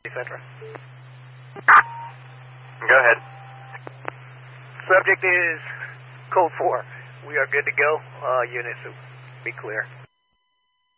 etc. Go ahead. Subject is Code 4. We are good to go. Units, be clear.